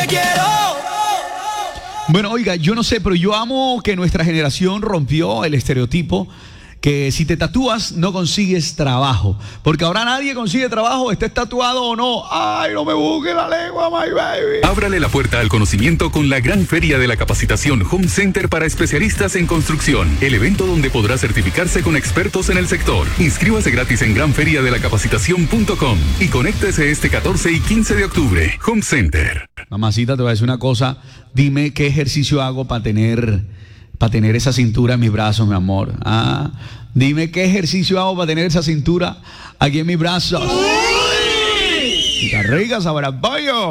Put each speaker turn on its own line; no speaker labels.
Bueno, oiga, yo no sé, pero yo amo que nuestra generación rompió el estereotipo que si te tatúas no consigues trabajo. Porque ahora nadie consigue trabajo, estés tatuado o no. Ay, no me busque la lengua, my baby.
Ábrale la puerta al conocimiento con la gran feria de la capacitación Home Center para especialistas en construcción. El evento donde podrá certificarse con expertos en el sector. Inscríbase gratis en granferiadelacapacitación.com y conéctese este 14 y 15 de octubre. Home Center.
Mamacita, te voy a decir una cosa. Dime qué ejercicio hago para tener esa cintura en mis brazos, mi amor. Dime qué ejercicio hago para tener esa cintura aquí en mis brazos. ¡Uy! ¡Qué rica, sabor a pollo!